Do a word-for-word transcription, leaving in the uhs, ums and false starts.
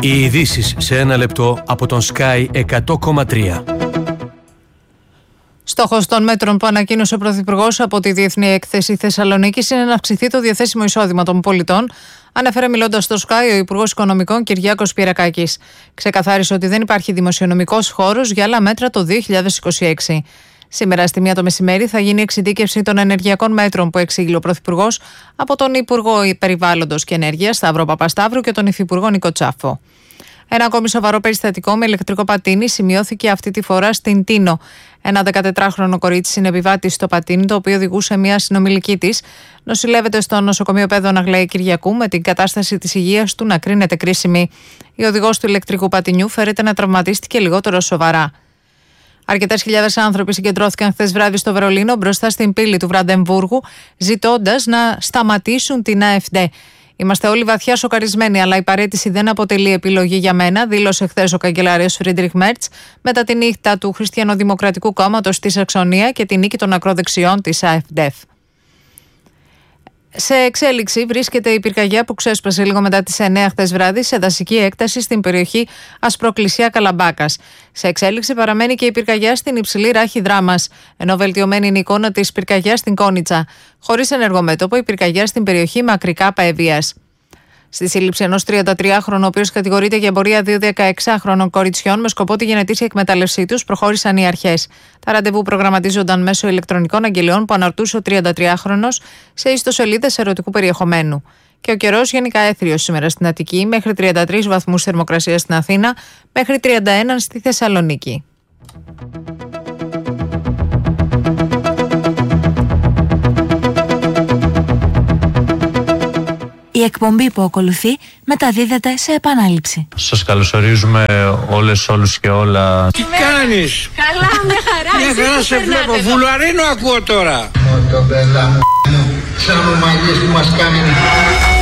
Οι ειδήσεις σε ένα λεπτό από τον Sky εκατό κόμμα τρία. Στόχος των μέτρων που ανακοίνωσε ο Πρωθυπουργός από τη Διεθνή Έκθεση Θεσσαλονίκης είναι να αυξηθεί το διαθέσιμο εισόδημα των πολιτών, ανέφερε μιλώντας στο Sky ο Υπουργός Οικονομικών Κυριάκος Πυρακάκης. Ξεκαθάρισε ότι δεν υπάρχει δημοσιονομικός χώρος για άλλα μέτρα το δύο χιλιάδες είκοσι έξι. Σήμερα στη μία το μεσημέρι θα γίνει εξειδίκευση των ενεργειακών μέτρων που εξήγηλε ο Πρωθυπουργός από τον Υπουργό Περιβάλλοντος και Ενέργειας Σταύρο Παπασταύρου και τον Υφυπουργό Νίκο Τσάφο. Ένα ακόμη σοβαρό περιστατικό με ηλεκτρικό πατίνι σημειώθηκε αυτή τη φορά στην Τίνο. Ένα δεκατετράχρονο κορίτσι συνεπιβάτη στο πατίνι, το οποίο οδηγούσε μια συνομιλική της, νοσηλεύεται στο νοσοκομείο Παίδων Αγλαή Κυριακού με την κατάσταση της υγείας του να κρίνεται κρίσιμη. Η οδηγός του ηλεκτρικού πατινιού φέρεται να τραυματίστηκε λιγότερο σοβαρά. Αρκετές χιλιάδες άνθρωποι συγκεντρώθηκαν χθες βράδυ στο Βερολίνο μπροστά στην πύλη του Βραντεμβούργου, ζητώντας να σταματήσουν την AfD. Είμαστε όλοι βαθιά σοκαρισμένοι, αλλά η παραίτηση δεν αποτελεί επιλογή για μένα, δήλωσε χθες ο καγκελάριος Φρίντριχ Μέρτς μετά τη νύχτα του Χριστιανοδημοκρατικού Κόμματος στη Σαξονία και τη νίκη των ακροδεξιών της AfD. Σε εξέλιξη βρίσκεται η πυρκαγιά που ξέσπασε λίγο μετά τις εννέα χθες βράδυ σε δασική έκταση στην περιοχή Ασπροκλησιά Καλαμπάκας. Σε εξέλιξη παραμένει και η πυρκαγιά στην υψηλή ράχη Δράμας, ενώ βελτιωμένη είναι η εικόνα της πυρκαγιάς στην Κόνιτσα. Χωρίς ενεργομέτωπο η πυρκαγιά στην περιοχή Μακρικά Παεβίας. Στη σύλληψη ενός τριαντατριάχρονου, ο οποίος κατηγορείται για εμπορία δύο δεκαεξάχρονων κοριτσιών με σκοπό τη γενετήσια εκμετάλλευσή τους, προχώρησαν οι αρχές. Τα ραντεβού προγραμματίζονταν μέσω ηλεκτρονικών αγγελιών που αναρτούσε ο τριαντατριάχρονος σε ιστοσελίδες ερωτικού περιεχομένου. Και ο καιρός γενικά έθριος σήμερα στην Αττική, μέχρι τριάντα τρεις βαθμούς θερμοκρασία στην Αθήνα, μέχρι τριάντα ένα στη Θεσσαλονίκη. Η εκπομπή που ακολουθεί μεταδίδεται σε επανάληψη. Σας καλωσορίζουμε όλες, όλους και όλα. Τι κάνεις? Καλά, μια χαρά. Μια χαρά σε βλέπω. Βουλαρίνο ακούω τώρα. Μότο μπέλα μου, σαν ομαλίες που μας κάνει.